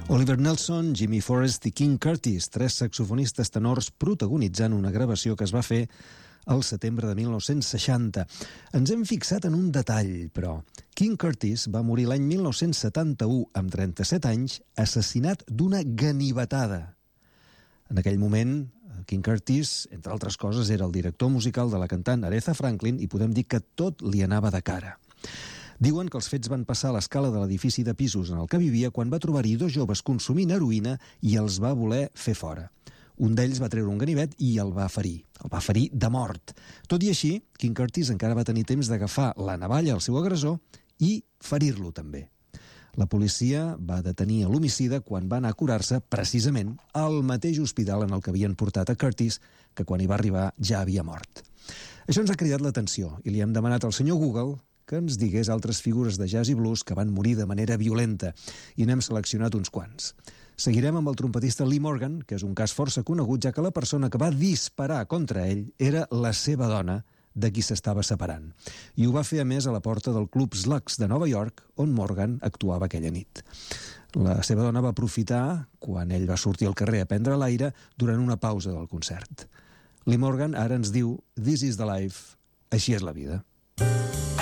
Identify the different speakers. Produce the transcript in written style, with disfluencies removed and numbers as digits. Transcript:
Speaker 1: Oliver Nelson, Jimmy Forrest i King Curtis, 3 saxofonistes tenors protagonitzant una gravació que es va fer al setembre de 1960. Ens hem fixat en un detall, però. King Curtis va morir l'any 1971, amb 37 anys, assassinat d'una ganivetada. En aquell moment, King Curtis, entre altres coses, era el director musical de la cantant Aretha Franklin i podem dir que tot li anava de cara. Diuen que els fets van passar a l'escala de l'edifici de pisos en el que vivia quan va trobar-hi 2 joves consumint heroïna i els va voler fer fora. Un d'ells va treure un ganivet i el va ferir. El va ferir de mort. Tot i així, King Curtis encara va tenir temps d'agafar la navalla al seu agressor i ferir-lo també. La policia va detenir l'homicida quan va anar a curar-se precisament al mateix hospital en el que havien portat a Curtis, que quan hi va arribar ja havia mort. Això ens ha cridat l'atenció i li hem demanat al senyor Google que ens digués altres figures de jazz i blues que van morir de manera violenta, i n'hem seleccionat uns quants. Seguirem amb el trompetista Lee Morgan, que és un cas força conegut, ja que la persona que va disparar contra ell era la seva dona, de qui s'estava separant. I ho va fer, a més, a la porta del Club Slugs de Nova York, on Morgan actuava aquella nit. La seva dona va aprofitar, quan ell va sortir al carrer a prendre l'aire, durant una pausa del concert. Lee Morgan ara ens diu "This is the life", així és la vida.